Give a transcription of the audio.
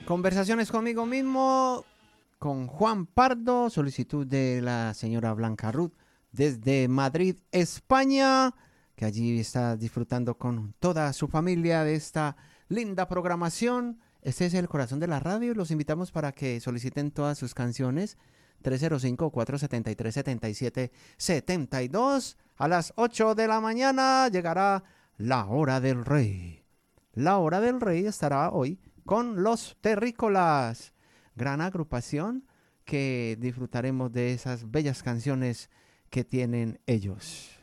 Conversaciones conmigo mismo, con Juan Pardo, solicitud de la señora Blanca Ruth desde Madrid, España, que allí está disfrutando con toda su familia de esta linda programación. Este es el corazón de la radio. Los invitamos para que soliciten todas sus canciones. 305-473-7772. A las 8 de la mañana llegará la hora del rey. La hora del rey estará hoy con los Terrícolas, gran agrupación que disfrutaremos de esas bellas canciones que tienen ellos.